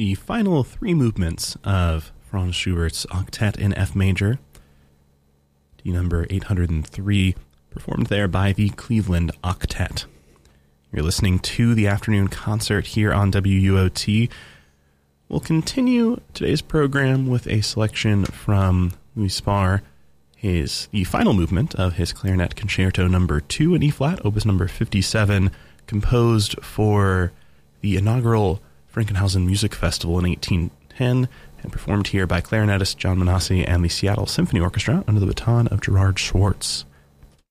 the final three movements of Franz Schubert's Octet in F major, D number 803, performed there by the Cleveland Octet. You're listening to the afternoon concert here on WUOT. We'll continue today's program with a selection from Louis Spahr, the final movement of his Clarinet Concerto number 2 in E-flat, opus number 57, composed for the inaugural Frankenhausen Music Festival in 1810, and performed here by clarinetist John Manassi and the Seattle Symphony Orchestra under the baton of Gerard Schwartz.